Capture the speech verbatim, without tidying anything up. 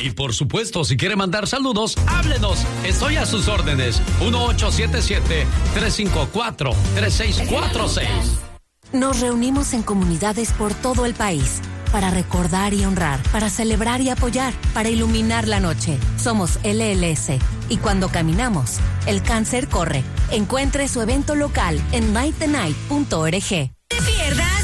Y por supuesto, si quiere mandar saludos, háblenos. Estoy a sus órdenes. uno ocho siete siete, tres cinco cuatro, tres seis cuatro seis. Nos reunimos en comunidades por todo el país para recordar y honrar, para celebrar y apoyar, para iluminar la noche. Somos L L S y cuando caminamos, el cáncer corre. Encuentre su evento local en might the night punto org.